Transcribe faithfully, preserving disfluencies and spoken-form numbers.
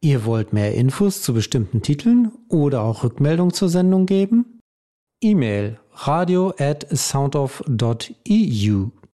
Ihr wollt mehr Infos zu bestimmten Titeln oder auch Rückmeldung zur Sendung geben? E-Mail radio at soundoff dot e u